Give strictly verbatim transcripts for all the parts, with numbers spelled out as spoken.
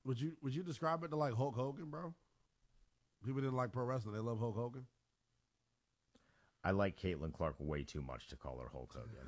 would you would you describe it to like Hulk Hogan, bro? People didn't like pro wrestling. They love Hulk Hogan. I like Caitlin Clark way too much to call her Hulk Hogan.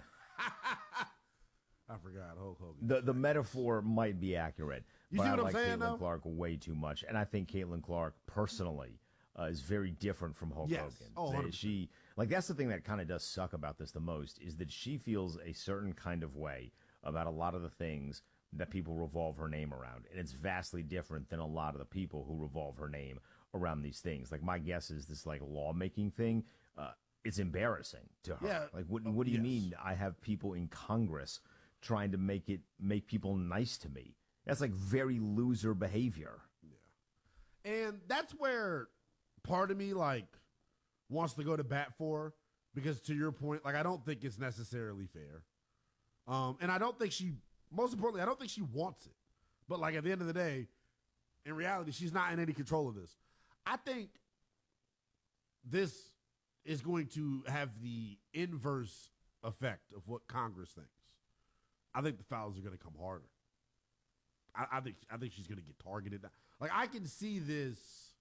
I forgot Hulk Hogan. The the metaphor might be accurate, you but see I what I'm like saying, Caitlin though? Clark way too much, and I think Caitlin Clark personally uh, is very different from Hulk Yes. Hogan. Oh, one hundred percent. she like that's the thing that kind of does suck about this the most is that she feels a certain kind of way about a lot of the things that people revolve her name around, and it's vastly different than a lot of the people who revolve her name around these things. Like my guess is this like lawmaking thing. Uh, it's embarrassing to her. Yeah. Like what? What do you Yes. mean? I have people in Congress trying to make it make people nice to me. That's like very loser behavior. Yeah. And that's where part of me like wants to go to bat for, because to your point, like I don't think it's necessarily fair. Um, and I don't think she, most importantly, I don't think she wants it. But like at the end of the day, in reality, she's not in any control of this. I think this is going to have the inverse effect of what Congress thinks. I think the fouls are going to come harder. I, I think I think she's going to get targeted. Like I can see this.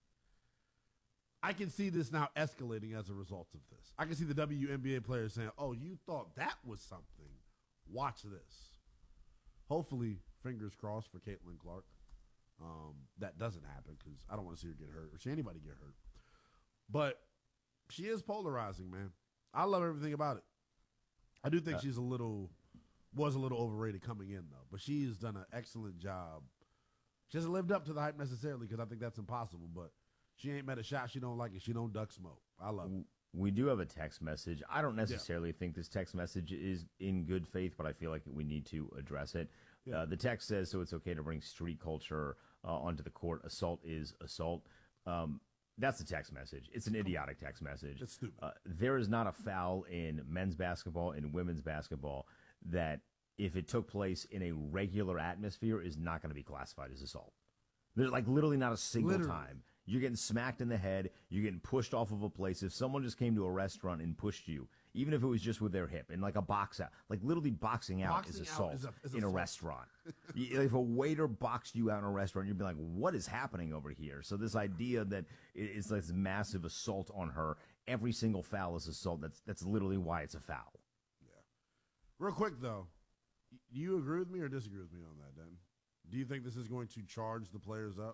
I can see this now escalating as a result of this. I can see the W N B A players saying, "Oh, you thought that was something? Watch this." Hopefully, fingers crossed for Caitlin Clark, um, that doesn't happen because I don't want to see her get hurt or see anybody get hurt. But she is polarizing, man. I love everything about it. I do think Uh, she's a little. Was a little overrated coming in, though. But she's done an excellent job. She hasn't lived up to the hype necessarily because I think that's impossible. But she ain't met a shot she don't like, and she don't duck smoke. I love it. We do have a text message. I don't necessarily yeah. think this text message is in good faith, but I feel like we need to address it. Yeah. Uh, the text says, so it's okay to bring street culture uh, onto the court. Assault is assault. Um, that's the text message. It's an idiotic text message. It's stupid. Uh, there is not a foul in men's basketball and women's basketball that if it took place in a regular atmosphere is not going to be classified as assault. There's like literally not a single literally. time. You're getting smacked in the head. You're getting pushed off of a place. If someone just came to a restaurant and pushed you, even if it was just with their hip and like a box out, like literally boxing out boxing is assault out is a, is in assault. a restaurant. If a waiter boxed you out in a restaurant, you'd be like, what is happening over here? So this idea that it's like this massive assault on her, every single foul is assault. That's, that's literally why it's a foul. Yeah. Real quick, though, do you agree with me or disagree with me on that, Dan? Do you think this is going to charge the players up?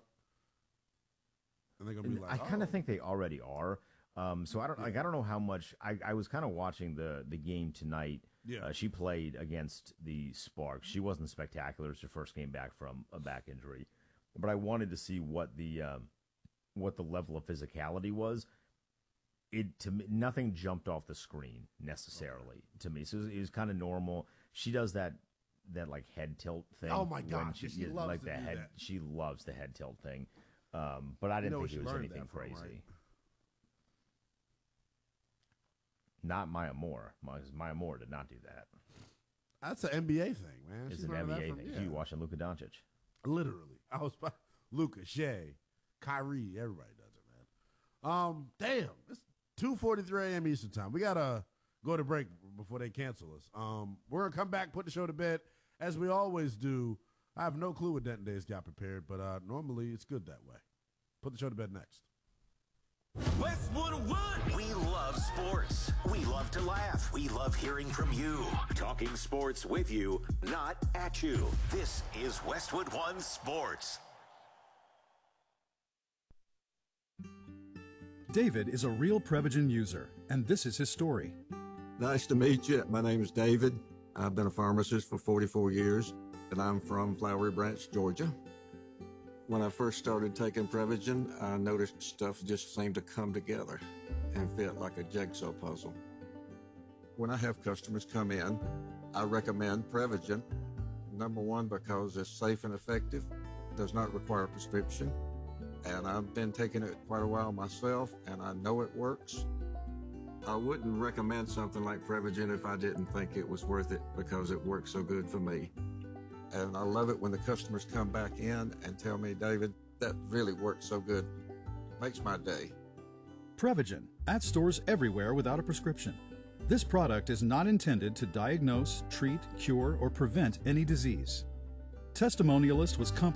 And they're gonna be like, I kind of oh. think they already are. Um, so I don't yeah. like. I don't know how much. I, I was kind of watching the the game tonight. Yeah, uh, she played against the Sparks. She wasn't spectacular. It's her first game back from a back injury, but I wanted to see what the um, what the level of physicality was. It to me, nothing jumped off the screen necessarily okay. to me. So it was, it was kind of normal. She does that that like head tilt thing. Oh my god, she, she loves like to the do head. that. She loves the head tilt thing. Um, but I didn't you know think it was anything from, crazy. Right? Not Maya Moore. Maya Moore did not do that. That's an N B A thing, man. It's She's an N B A from, thing. yeah. You watching Luka Doncic? Literally, I was Luka, Shea, Kyrie. Everybody does it, man. Um, damn, it's two forty-three a.m. Eastern time. We gotta go to break before they cancel us. Um, we're gonna come back, put the show to bed as we always do. I have no clue what Denton Days got prepared, but uh, normally it's good that way. Put the show to bed next. Westwood One. We love sports. We love to laugh. We love hearing from you. Talking sports with you, not at you. This is Westwood One Sports. David is a real Prevagen user, and this is his story. Nice to meet you. My name is David. I've been a pharmacist for forty-four years, and I'm from Flowery Branch, Georgia. When I first started taking Prevagen, I noticed stuff just seemed to come together and fit like a jigsaw puzzle. When I have customers come in, I recommend Prevagen. Number one, because it's safe and effective, does not require a prescription, and I've been taking it quite a while myself, and I know it works. I wouldn't recommend something like Prevagen if I didn't think it was worth it because it works so good for me. And I love it when the customers come back in and tell me, David, that really works so good. Makes my day. Prevagen, at stores everywhere without a prescription. This product is not intended to diagnose, treat, cure, or prevent any disease. Testimonialist was company